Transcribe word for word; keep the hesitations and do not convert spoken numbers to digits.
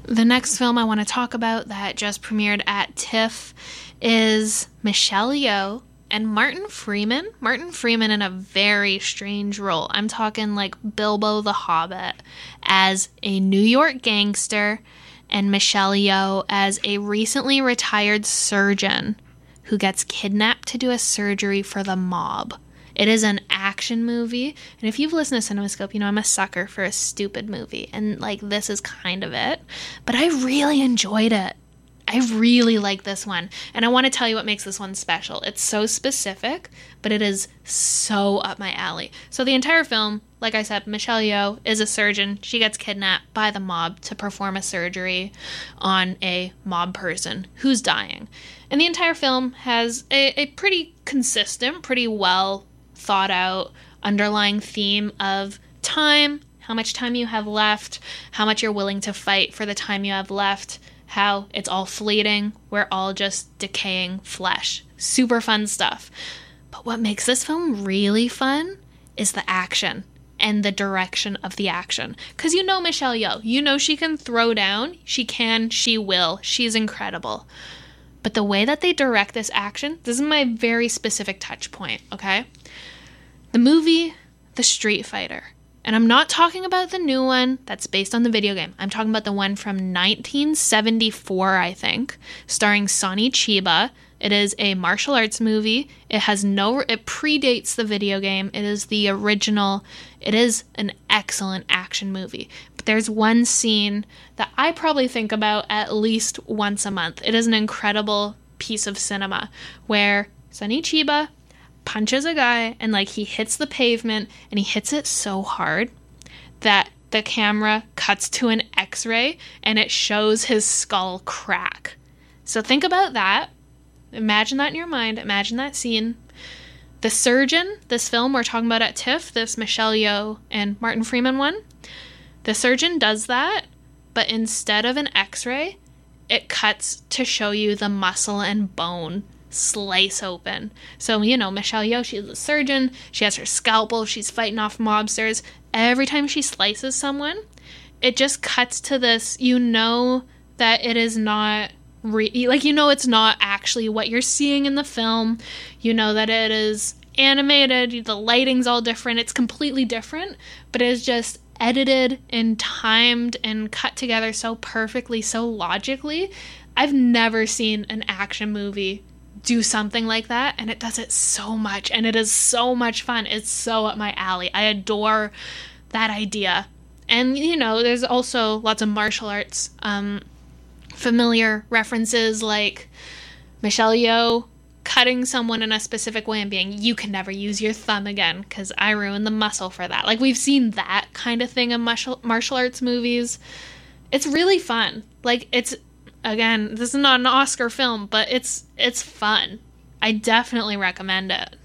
The next film I want to talk about that just premiered at TIFF is Michelle Yeoh and Martin Freeman. Martin Freeman in a very strange role. I'm talking like Bilbo the Hobbit as a New York gangster, and Michelle Yeoh as a recently retired surgeon who gets kidnapped to do a surgery for the mob. It is an action movie, and if you've listened to CinemaScope, you know I'm a sucker for a stupid movie, and like this is kind of it, but I really enjoyed it. I really like this one, and I want to tell you what makes this one special. It's so specific, but it is so up my alley. So the entire film, like I said, Michelle Yeoh is a surgeon. She gets kidnapped by the mob to perform a surgery on a mob person who's dying. And the entire film has a, a pretty consistent, pretty well thought out underlying theme of time, how much time you have left, how much you're willing to fight for the time you have left, how it's all fleeting, we're all just decaying flesh. Super fun stuff. But what makes this film really fun is the action and the direction of the action. Because you know Michelle Yeoh, you know she can throw down, she can, she will, she's incredible. But the way that they direct this action, this is my very specific touch point, okay? The movie, The Street Fighter. And I'm not talking about the new one that's based on the video game. I'm talking about the one from nineteen seventy-four, I think, starring Sonny Chiba. It is a martial arts movie. It has no, it predates the video game. It is the original. It is an excellent action movie. But there's one scene that I probably think about at least once a month. It is an incredible piece of cinema where Sonny Chiba punches a guy and like he hits the pavement and he hits it so hard that the camera cuts to an X-ray and it shows his skull crack. So think about that. Imagine that in your mind. Imagine that scene. The Surgeon, this film we're talking about at TIFF, this Michelle Yeoh and Martin Freeman one, The Surgeon does that, but instead of an X-ray, it cuts to show you the muscle and bone slice open. So, you know, Michelle Yeoh, she's a surgeon, she has her scalpel, she's fighting off mobsters. Every time she slices someone, it just cuts to this, you know that it is not, re- like, you know it's not actually what you're seeing in the film. You know that it is animated, the lighting's all different, it's completely different, but it is just edited and timed and cut together so perfectly, so logically. I've never seen an action movie do something like that, and it does it so much, and it is so much fun. It's so up my alley. I adore that idea. And, you know, there's also lots of martial arts um, familiar references, like Michelle Yeoh cutting someone in a specific way and being, you can never use your thumb again because I ruined the muscle for that. Like, we've seen that kind of thing in martial, martial arts movies. It's really fun. Like, it's Again, this is not an Oscar film, but it's it's fun. I definitely recommend it.